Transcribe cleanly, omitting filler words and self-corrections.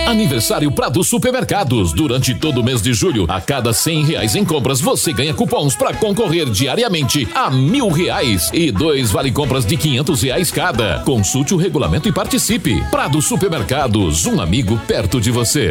Aniversário Prado Supermercados. Durante todo o mês de julho, a cada R$100 em compras, você ganha cupons para concorrer diariamente a R$1.000 e 2 vale compras de R$500 cada. Consulte o regulamento e participe. Prado Supermercados, um amigo perto de você.